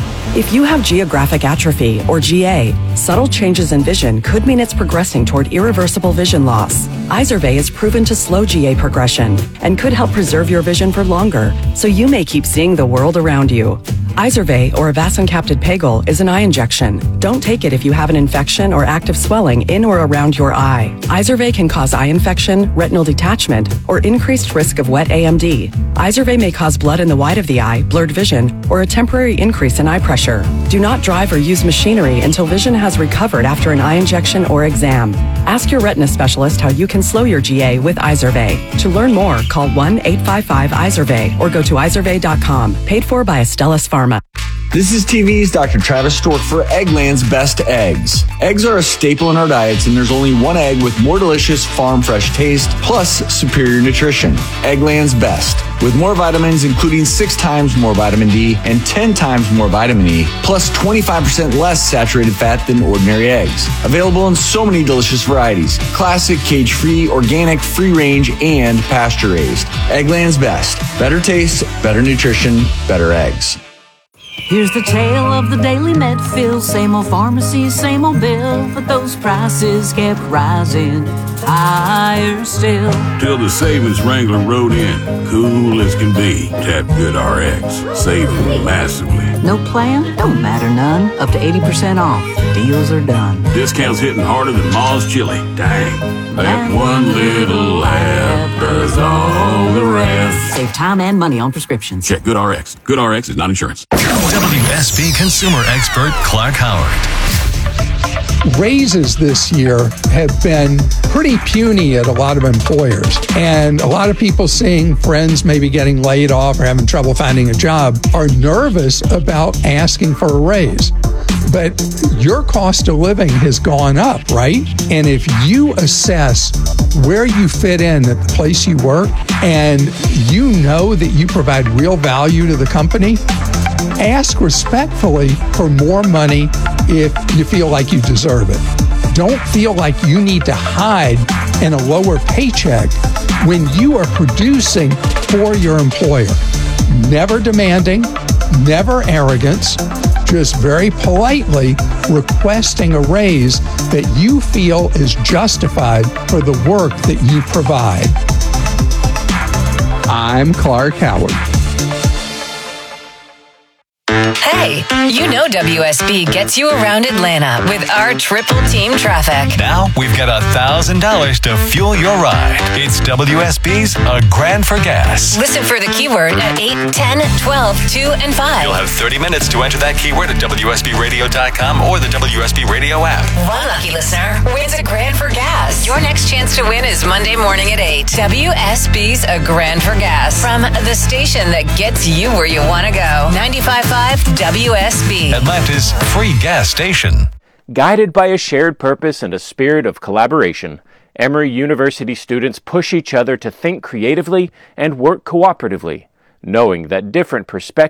Speaker 18: If you have geographic atrophy, or GA, subtle changes in vision could mean it's progressing toward irreversible vision loss. Izervay is proven to slow GA progression and could help preserve your vision for longer, so you may keep seeing the world around you. Izervay, or avacincaptad pegol, is an eye injection. Don't take it if you have an infection or active swelling in or around your eye. Izervay can cause eye infection, retinal detachment, or increased risk of wet AMD. Izervay may cause blood in the white of the eye, blurred vision, or a temporary increase in eye pressure. Do not drive or use machinery until vision has recovered after an eye injection or exam. Ask your retina specialist how you can slow your GA with Izervay. To learn more, call 1-855-IZERVAY or go to izervay.com. Paid for by Astellas Pharma.
Speaker 19: This is TV's Dr. Travis Stork for Eggland's Best Eggs. Eggs are a staple in our diets, and there's only one egg with more delicious farm fresh taste plus superior nutrition. Eggland's Best. With more vitamins, including 6 times more vitamin D and 10 times more vitamin E, plus 25% less saturated fat than ordinary eggs. Available in so many delicious varieties: classic, cage-free, organic, free-range, and pasture-raised. Eggland's Best. Better taste, better nutrition, better eggs.
Speaker 21: Here's the tale of the daily Medfield. Same old pharmacy, same old bill, but those prices kept rising higher still.
Speaker 23: Till the savings wrangler rode in, cool as can be. Tap GoodRx, saving massively.
Speaker 21: No plan? Don't matter none. Up to 80% off. Deals are done.
Speaker 23: Discounts hitting harder than Ma's chili. Dang, that one little app does all the rest.
Speaker 21: Save time and money on prescriptions.
Speaker 23: Check GoodRx. GoodRx is not insurance.
Speaker 6: WSB consumer expert Clark Howard.
Speaker 20: Raises this year have been pretty puny at a lot of employers. And a lot of people seeing friends maybe getting laid off or having trouble finding a job are nervous about asking for a raise. But your cost of living has gone up, right? And if you assess where you fit in at the place you work and you know that you provide real value to the company, ask respectfully for more money if you feel like you deserve it. Don't feel like you need to hide in a lower paycheck when you are producing for your employer. Never demanding, never arrogance, just very politely requesting a raise that you feel is justified for the work that you provide. I'm Clark Howard.
Speaker 24: Hey!
Speaker 1: Hey, you know WSB gets you around Atlanta with our triple team traffic.
Speaker 6: Now we've got $1,000 to fuel your ride. It's WSB's A Grand for Gas.
Speaker 1: Listen for the keyword at 8, 10, 12, 2, and 5.
Speaker 6: You'll have 30 minutes to enter that keyword at WSBRadio.com or the WSB Radio app.
Speaker 1: One lucky listener wins a grand for gas. Your next chance to win is Monday morning at 8. WSB's A Grand for Gas. From the station that gets you where you want to go. 95.5 WSB.
Speaker 6: Atlanta's free gas station.
Speaker 13: Guided by a shared purpose and a spirit of collaboration, Emory University students push each other to think creatively and work cooperatively, knowing that different perspectives